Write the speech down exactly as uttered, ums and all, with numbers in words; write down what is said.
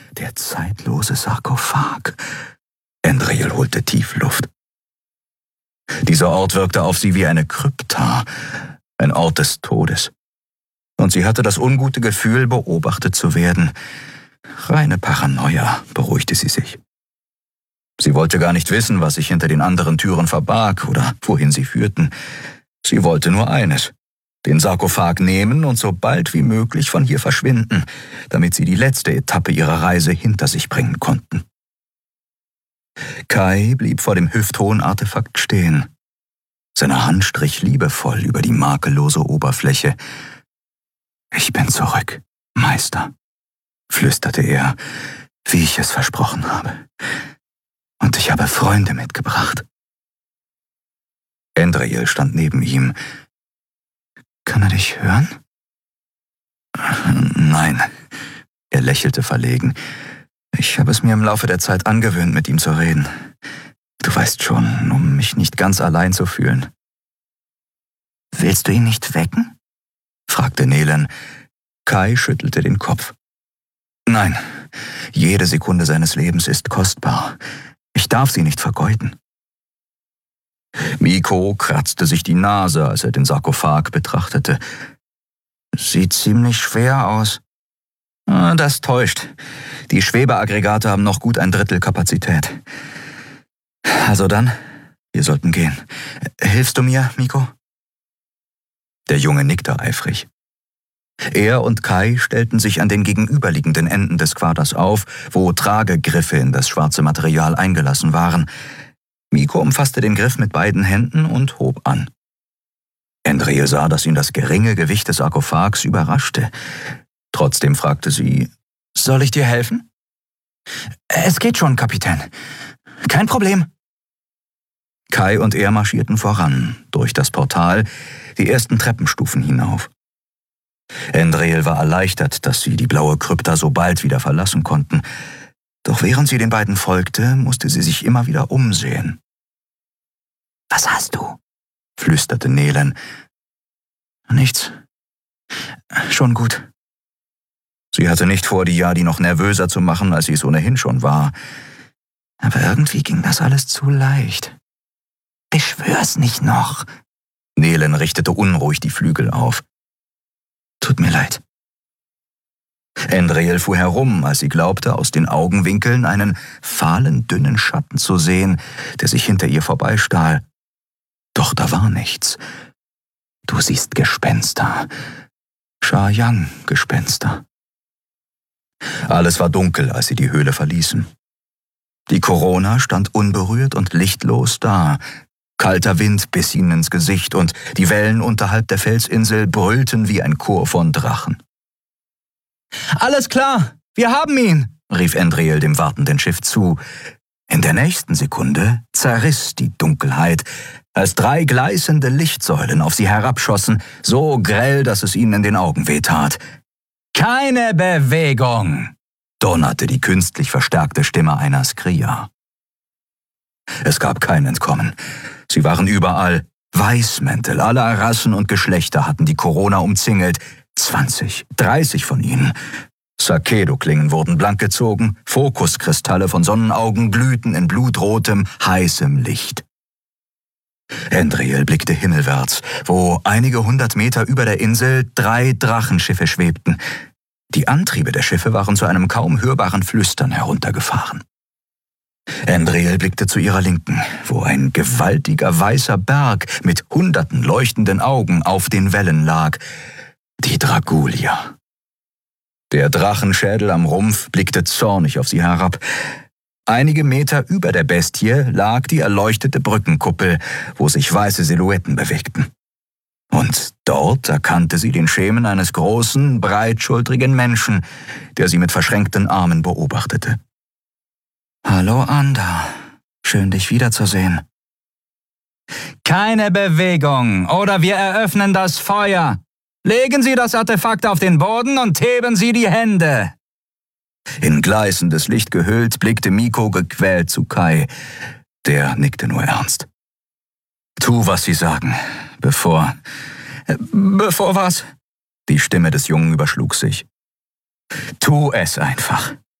Der zeitlose Sarkophag. Andriel holte tief Luft. Dieser Ort wirkte auf sie wie eine Krypta, ein Ort des Todes. Und sie hatte das ungute Gefühl, beobachtet zu werden. Reine Paranoia, beruhigte sie sich. Sie wollte gar nicht wissen, was sich hinter den anderen Türen verbarg oder wohin sie führten. Sie wollte nur eines: den Sarkophag nehmen und so bald wie möglich von hier verschwinden, damit sie die letzte Etappe ihrer Reise hinter sich bringen konnten. Kai blieb vor dem hüfthohen Artefakt stehen. Seine Hand strich liebevoll über die makellose Oberfläche. »Ich bin zurück, Meister«, flüsterte er, wie ich es versprochen habe. »Und ich habe Freunde mitgebracht.« Andriel stand neben ihm. »Kann er dich hören?« »Nein«, er lächelte verlegen. »Ich habe es mir im Laufe der Zeit angewöhnt, mit ihm zu reden. Du weißt schon, um mich nicht ganz allein zu fühlen.« »Willst du ihn nicht wecken?« fragte Nehlen. Kai schüttelte den Kopf. »Nein, jede Sekunde seines Lebens ist kostbar. Ich darf sie nicht vergeuden.« Mikko kratzte sich die Nase, als er den Sarkophag betrachtete. »Sieht ziemlich schwer aus.« »Das täuscht. Die Schwebeaggregate haben noch gut ein Drittel Kapazität. Also dann, wir sollten gehen. Hilfst du mir, Mikko?« Der Junge nickte eifrig. Er und Kai stellten sich an den gegenüberliegenden Enden des Quaders auf, wo Tragegriffe in das schwarze Material eingelassen waren. Mikko umfasste den Griff mit beiden Händen und hob an. Andriel sah, dass ihn das geringe Gewicht des Sarkophags überraschte. Trotzdem fragte sie, »Soll ich dir helfen?« »Es geht schon, Kapitän. Kein Problem.« Kai und er marschierten voran, durch das Portal, die ersten Treppenstufen hinauf. Andriel war erleichtert, dass sie die blaue Krypta so bald wieder verlassen konnten. Doch während sie den beiden folgte, musste sie sich immer wieder umsehen. »Was hast du?« flüsterte Nehlen. »Nichts. Schon gut.« Sie hatte nicht vor, die Yadi noch nervöser zu machen, als sie es ohnehin schon war. Aber irgendwie ging das alles zu leicht. »Beschwör's nicht noch!« Nehlen richtete unruhig die Flügel auf. »Tut mir leid.« Andriel fuhr herum, als sie glaubte, aus den Augenwinkeln einen fahlen, dünnen Schatten zu sehen, der sich hinter ihr vorbeistahl. Doch da war nichts. »Du siehst Gespenster. Sha-Yang-Gespenster.« Alles war dunkel, als sie die Höhle verließen. Die Corona stand unberührt und lichtlos da. Kalter Wind biss ihnen ins Gesicht und die Wellen unterhalb der Felsinsel brüllten wie ein Chor von Drachen. »Alles klar, wir haben ihn«, rief Andriel dem wartenden Schiff zu. In der nächsten Sekunde zerriss die Dunkelheit, als drei gleißende Lichtsäulen auf sie herabschossen, so grell, dass es ihnen in den Augen wehtat. »Keine Bewegung«, donnerte die künstlich verstärkte Stimme einer Skria. Es gab kein Entkommen. Sie waren überall. Weißmäntel aller Rassen und Geschlechter hatten die Corona umzingelt. Zwanzig, dreißig von ihnen. Sakedo-Klingen wurden blank gezogen, Fokuskristalle von Sonnenaugen glühten in blutrotem, heißem Licht. Andriel blickte himmelwärts, wo einige hundert Meter über der Insel drei Drachenschiffe schwebten. Die Antriebe der Schiffe waren zu einem kaum hörbaren Flüstern heruntergefahren. Andriel blickte zu ihrer Linken, wo ein gewaltiger weißer Berg mit hunderten leuchtenden Augen auf den Wellen lag. Die Dragulia. Der Drachenschädel am Rumpf blickte zornig auf sie herab. Einige Meter über der Bestie lag die erleuchtete Brückenkuppel, wo sich weiße Silhouetten bewegten. Und dort erkannte sie den Schemen eines großen, breitschultrigen Menschen, der sie mit verschränkten Armen beobachtete. »Hallo, Anda. Schön, dich wiederzusehen.« »Keine Bewegung, oder wir eröffnen das Feuer. Legen Sie das Artefakt auf den Boden und heben Sie die Hände.« In gleißendes Licht gehüllt, blickte Mikko gequält zu Kai. Der nickte nur ernst. »Tu, was Sie sagen, bevor...« »Bevor was?« Die Stimme des Jungen überschlug sich. »Tu es einfach.